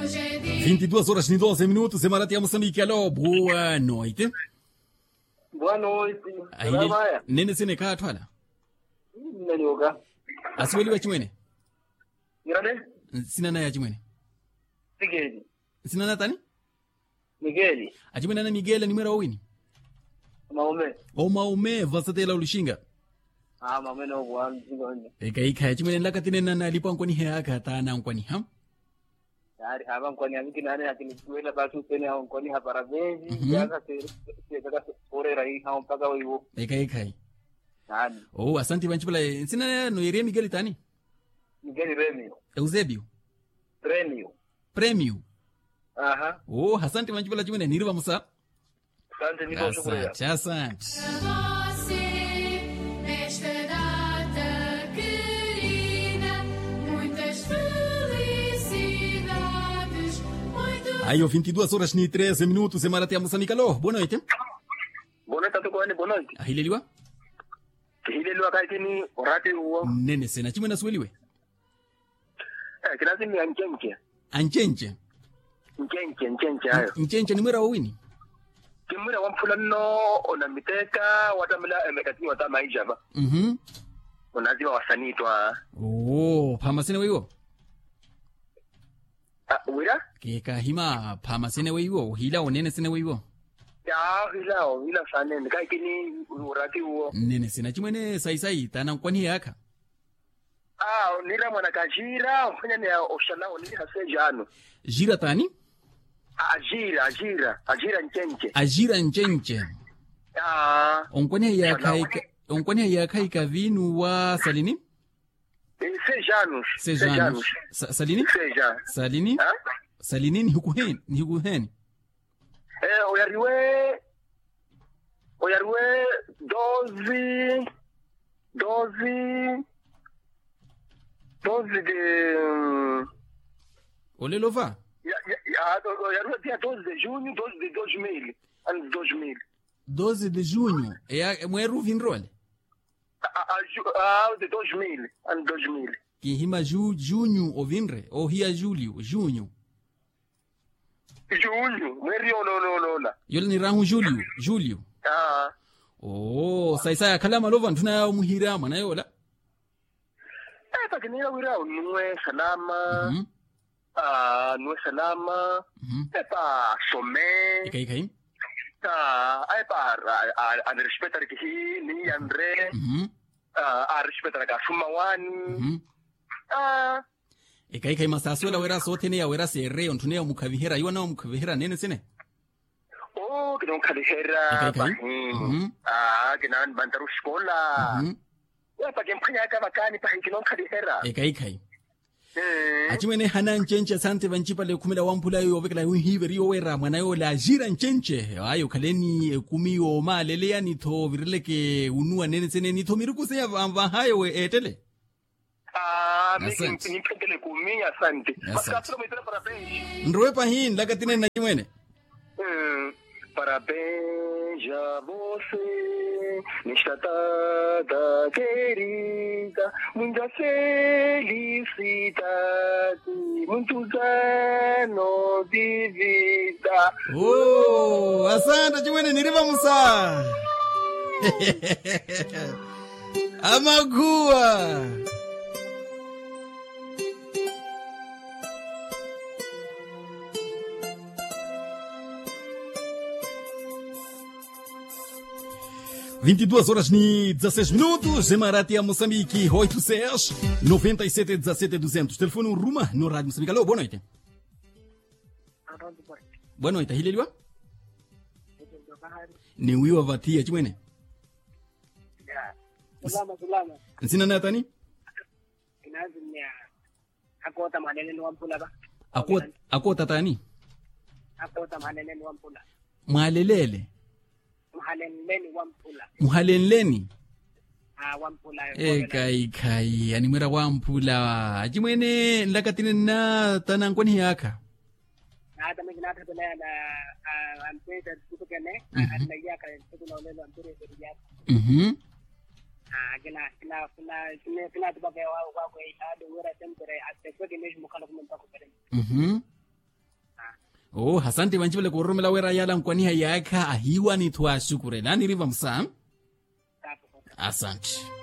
22 horas e 12 minutos, Emirati ya Moçambique. Alô, boa noite. Boa noite. Nene sene ka twala. Nene yoga. Asiweli wa chimwene. Ngirane? Sina na ya chimwene. Miguel. Sina na tani? Miguel. Achimwene na Miguel ni mwera wawini. Maume. O maume vasatela ulishinga. Maume no bwa mzingonye. Eka chimwene lakatine na lipa nkoni heka tana nkoni ham. Dari haba nkoni amiki nane akiniwela basu tene au nkoni hapara venji yaga seka ore rai hao mpaka wewe. Eka. Nani? Oh, asante banchipala. Sina no yere Miguel tani? Miguel Remio. Eusebio. Premio. Aha. Oh, asante banchipala chimwene niriva musa. Asante nipo shukuru. Asante. Aí, 22 horas e 13 minutos, Emirati ya Moçambique. Alô, boa noite. Boa noite, tuko boa noite. Ahileliwa? Hileliwa kaitini orate uo. Nene sena chimwe nasueliwe. Kinazimi anchenche. Anchenche. Nchenche hayo. Nchenche ni mwera wawini. Kimwera wamfula no ona miteka watamila emekatini watama ijaba. Unaziwa wasanii twa. Oh, pamasene weyo. Wira? Keka hima pamasene weyo, hila o nene sene weyo. Ya hila sanene kaikini urati uo. Nene sena chimwene sai tana nkwani yaka. Nira mwana kajira mfanya ni oshala onili hase jano. Jira tani? Ajira nchenche. Onkwani ya kai vinu wa salini? Sejanus. Salini? Salini? Salini ni hukuheni. Oyarwe dozi de Olelova? Oyarwe dia 12 de junho, 12 de 2000, anos 2000. 12 de junho, é mweru vinrole? De 2000, anos 2000. Que rima junho ou vinre? Ou ria julho, junho? Junho, mweri olola. Yole ni rangu julho. Oh, sai kalama lova ntuna muhirama na yola. Pakinira wira nuwe salama. Nuwe salama. Epa some. Ikai. Epa an respetar kihi ni andre. A respetar ka sumawani. Ikai masasuela wera sote ne ya wera serre ontune ya mukavihera yona mukavihera nene sene. Kina mukavihera. Kina bantaru skola. Pake mpanya ka bakani pa kina mukavihera. Ikai. Achimene hana nchenche asante vanchipa le kumila wampula yo vekla hiveri yo wera mwana yo la jira nchenche ayo kaleni kumi o malele ya nito virileke unua nene sene nito mirukuse ya hayo we etele. Ni pekele kumi asante. Asante. Ndrowe pahin lakatine na chimwene. Parabéns a você, nesta data querida, muita felicidade, muitos anos de vida. Oh, asante chimwene niriva musa. Amagua. (22 horas e 16 minutos), Emirati ya Moçambique, 86 97 17 200. Telefone Ruma no Rádio Moçambique. Alô, boa noite. Boa noite, Hileliwa? Ni wiwa vatia chimwene? Salama. Nsina natani? Inazimia akota manene wampula ba. Akota tani? Akota manene wampula. Mwalelele. Muhalenleni wampula kai ani mwera wampula achimwene lakatine na tanankoni yaka hata mimi nata tena na ampeta tukene na yaka tukuna lelo ampere yaka kina tubaga wao kwa hadi wera tempere atekwe mesmo kana kumpa kupere Oh, asante vanchivale kurumela wera yala nkwaniha yaka ahiwa ni tuwa shukure. Nani riva msa? Asante.